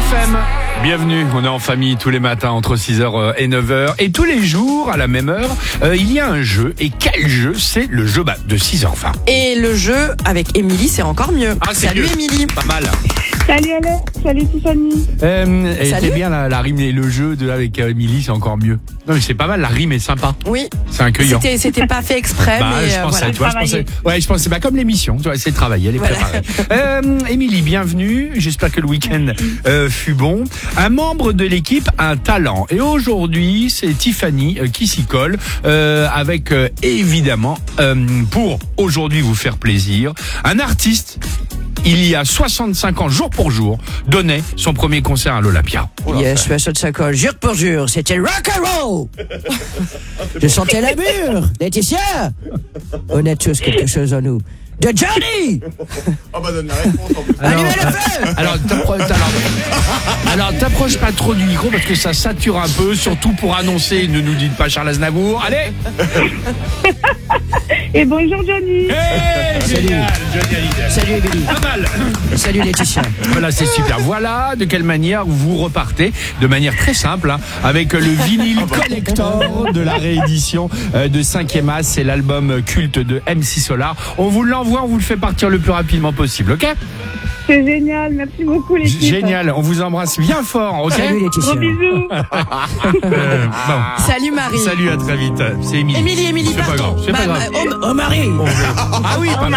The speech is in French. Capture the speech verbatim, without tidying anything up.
F M. Bienvenue, on est en famille tous les matins entre six heures et neuf heures. Et tous les jours, à la même heure, euh, il y a un jeu. Et quel jeu? C'est le jeu bah, de six heures vingt. Et le jeu avec Émilie, c'est encore mieux. Ah, c'est Salut mieux. Émilie. Pas mal. Salut Alex, salut Tiffany. Euh, elle Salut. était bien la, la rime et le jeu de, avec euh, Émilie, c'est encore mieux. Non mais c'est pas mal, la rime est sympa. Oui. C'est accueillant. C'était, c'était pas fait exprès, Bah, mais je euh, pensais, voilà. tu vois, je pensais, ouais, je pensais, bah, comme l'émission, tu vois, c'est travailler, elle est Voilà. préparée. Euh, Émilie, bienvenue. J'espère que le week-end euh, fut bon. Un membre de l'équipe a un talent. Et aujourd'hui, c'est Tiffany euh, qui s'y colle, euh, avec, euh, évidemment, euh, pour aujourd'hui vous faire plaisir, un artiste, il y a soixante-cinq ans, jour pour jour, donnait son premier concert à l'Olympia. Yes, soixante-cinq ans, jour pour jour, c'était le rock and roll. Je sentais la mûre. Laetitia, on a tous quelque chose en nous. De Johnny. Ah bah donne la réponse en plus. Allumez le feu. Alors, t'appro- alors, alors, t'approches pas trop du micro parce que ça sature un peu, surtout pour annoncer, ne nous dites pas Charles Aznavour. Allez! Et bonjour Johnny. Hey, génial, Johnny Hallyday. Salut Émilie. Pas mal. Salut Laetitia. Voilà, c'est super. Voilà de quelle manière vous repartez, de manière très simple, hein, avec le vinyle collector de la réédition euh, de cinquième As. C'est l'album culte de M C Solar. On vous l'envoie, on vous le fait partir le plus rapidement possible, ok? C'est génial, merci beaucoup les filles. Génial, on vous embrasse bien fort, ok? Salut Laetitia. Gros bisous. Euh, bon. Salut Marie. Salut, à très vite. C'est Émilie. Émilie, Émilie, C'est pas pardon. grave, c'est pas Bah, grave. bah, Oh, oh Marie. Ah oui, pas mal.